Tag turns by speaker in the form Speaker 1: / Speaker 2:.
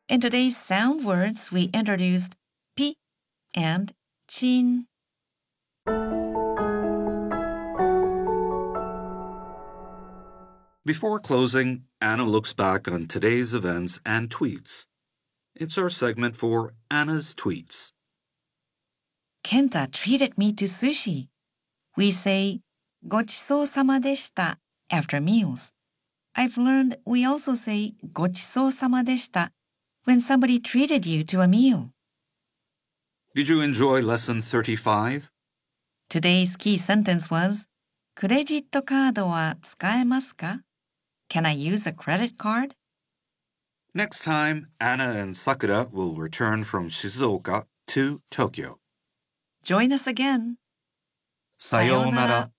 Speaker 1: In today's sound words, we introduced pi and chin.
Speaker 2: Before closing, Anna looks back on today's events and tweets. It's our segment for Anna's tweets.
Speaker 1: Kenta treated me to sushi. We say ごちそうさまでした after meals. I've learned we also say ごちそうさまでした when somebody treated you to a meal.
Speaker 2: Did you enjoy lesson 35?
Speaker 1: Today's key sentence was クレジットカードは使えますか? Can I use a credit card?
Speaker 2: Next time, Anna and Sakura will return from Shizuoka to Tokyo.
Speaker 1: Join us again.
Speaker 2: さようなら。